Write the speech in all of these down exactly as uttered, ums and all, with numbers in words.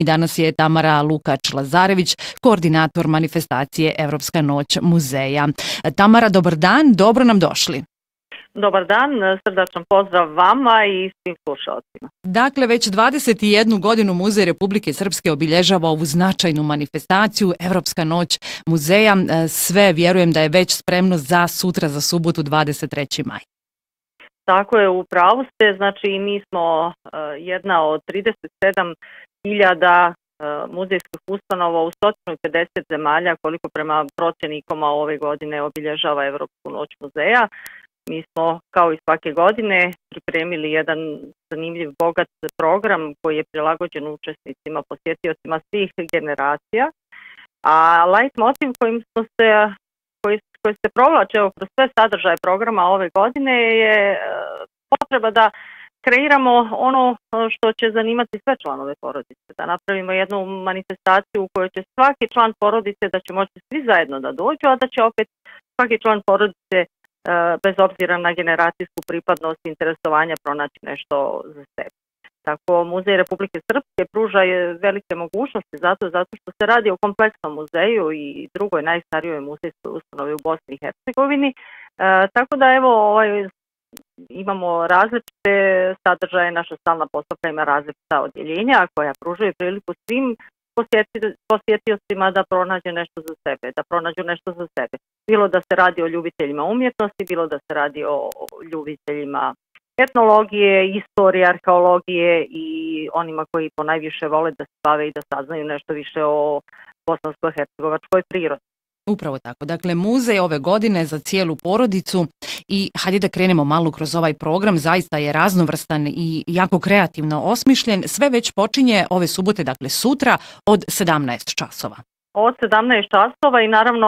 I danas je Tamara Lukač-Lazarević, koordinator manifestacije Evropska noć muzeja. Tamara, dobar dan, dobro nam došli. Dobar dan, srdačan pozdrav vama i svim slušalcima. Dakle, već dvadeset jednu godinu Muzej Republike Srpske obilježava ovu značajnu manifestaciju Evropska noć muzeja. Sve vjerujem da je već spremno za sutra, za subotu dvadeset trećeg maja. Tako je, u pravu ste. Znači, mi smo uh, jedna od trideset sedam hiljada uh, muzejskih ustanova u sto pedeset zemalja, koliko prema procjenikoma ove godine obilježava Evropsku noć muzeja. Mi smo, kao i svake godine, pripremili jedan zanimljiv, bogat program koji je prilagođen učesnicima, posjetiocima svih generacija. A light motiv kojim smo se, koji, koji se provlače kroz sve sadržaje programa ove godine je potreba da kreiramo ono što će zanimati sve članove porodice, da napravimo jednu manifestaciju u kojoj će svaki član porodice, da će moći svi zajedno da dođu, a da će opet svaki član porodice bez obzira na generacijsku pripadnost i interesovanja pronaći nešto za sebe. Tako, Muzej Republike Srpske pruža velike mogućnosti zato, zato što se radi o kompleksnom muzeju i drugoj najstarijoj muzejskoj ustanovi u Bosni i Hercegovini. E, tako da evo ovaj, imamo različite sadržaje, naša stalna postavka ima različita odjeljenja koja pružaju priliku svim posjetiocima da pronađe nešto za sebe, da pronađu nešto za sebe. Bilo da se radi o ljubiteljima umjetnosti, bilo da se radi o ljubiteljima etnologije, istorije, arheologije i onima koji ponajviše vole da se bave i da saznaju nešto više o bosansko-hercegovačkoj prirodi. Upravo tako. Dakle, muzej ove godine za cijelu porodicu i hajde da krenemo malo kroz ovaj program. Zaista je raznovrstan i jako kreativno osmišljen. Sve već počinje ove subote, dakle sutra, od sedamnaest časova. Od sedamnaest časova i naravno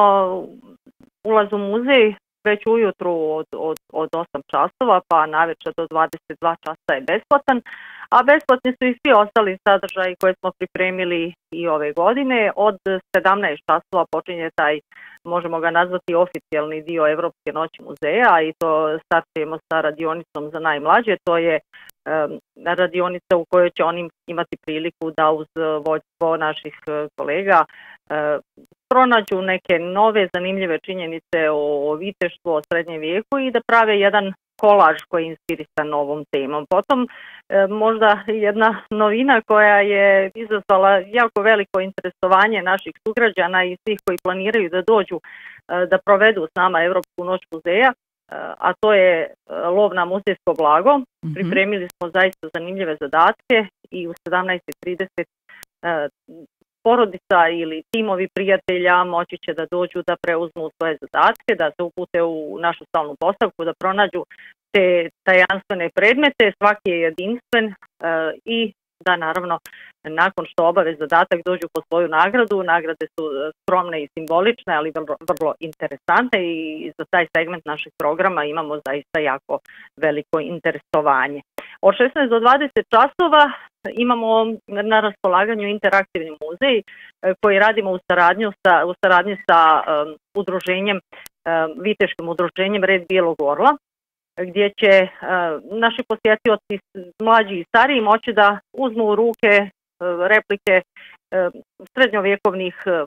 ulaz u muzej već ujutru od, od, od osam časova pa navečer do dvadeset dva časa je besplatan, a besplatni su i svi ostali sadržaji koje smo pripremili i ove godine. Od sedamnaest časova počinje taj, možemo ga nazvati oficijalni dio Evropske noći muzeja i to startujemo sa radionicom za najmlađe. To je um, radionica u kojoj će oni imati priliku da uz vođstvo naših kolega uh, pronađu neke nove zanimljive činjenice o, o viteštvu, o srednjem vijeku i da prave jedan kolaž koji je inspirisan ovom temom. Potom e, možda jedna novina koja je izazvala jako veliko interesovanje naših sugrađana i svih koji planiraju da dođu e, da provedu s nama Evropsku noć muzeja, e, a to je e, lov na muzejsko blago. Mm-hmm. Pripremili smo zaista zanimljive zadatke i u sedamnaest trideset e, porodica ili timovi prijatelja moći će da dođu da preuzmu svoje zadatke, da se upute u našu stalnu postavku, da pronađu te tajanstvene predmete, svaki je jedinstven e, i da naravno nakon što obave zadatak dođu po svoju nagradu. Nagrade su skromne i simbolične, ali vrlo, vrlo interesante i za taj segment našeg programa imamo zaista jako veliko interesovanje. Od šesnaest do dvadeset časova imamo na raspolaganju interaktivni muzej koji radimo u saradnju sa, u saradnji sa um, udruženjem, um, viteškim udruženjem Red Bijelog Orla, gdje će uh, naši posjetioci mlađi i stariji moći da uzmu u ruke uh, replike uh, srednjovjekovnih uh,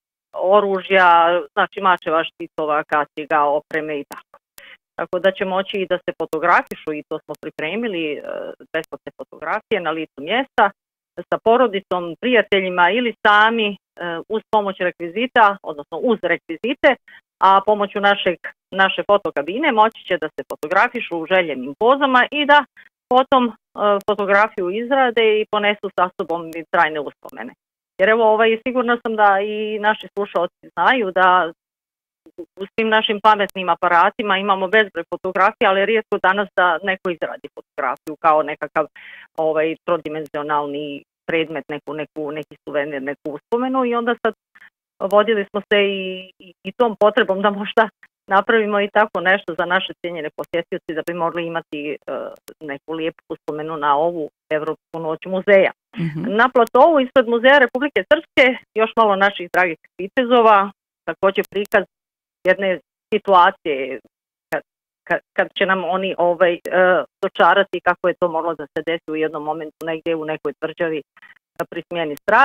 oružja, znači mačeva, štitova, kaciga, opreme i tako. Tako da će moći i da se fotografišu i to smo pripremili, besplatne fotografije na licu mjesta sa porodicom, prijateljima ili sami uz pomoć rekvizita, odnosno uz rekvizite, a pomoću našeg, naše fotokabine moći će da se fotografišu u željenim pozama i da potom fotografiju izrade i ponesu sa sobom trajne uspomene. Jer evo, ovaj, sigurno sam da i naši slušalci znaju da u svim našim pametnim aparatima imamo bezbroj fotografija, ali rijetko danas da neko izradi fotografiju kao nekakav ovaj, trodimenzionalni predmet, neku, neku, neki suvenir, neku uspomenu i onda sad vodili smo se i, i, i tom potrebom da možda napravimo i tako nešto za naše cijenjene posjetioci da bi mogli imati uh, neku lijepu uspomenu na ovu Evropsku noć muzeja. Mm-hmm. Na platovu ispred Muzeja Republike Srpske još malo naših dragih vitezova, također prikaz jedne situacije kad, kad, kad će nam oni ovaj, uh, dočarati kako je to moglo da se desi u jednom momentu negdje u nekoj tvrđavi pri smjeni straže.